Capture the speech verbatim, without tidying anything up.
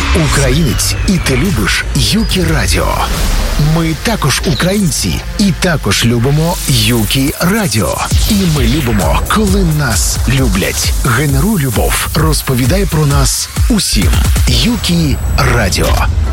українець, і ти любиш Юкі Радіо. Ми також українці, і також любимо Юкі Радіо. І ми любимо, коли нас люблять. Генеруй любов, розповідай про нас усім. Юкі Радіо.